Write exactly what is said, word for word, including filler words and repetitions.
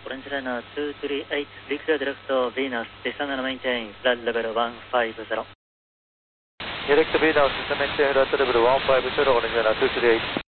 Orange Runner two three eight, Big Red Left Venus, descend and maintain flight level one five zero. Direct Venus, maintain flight level one five zero, Orange Runner two three eight.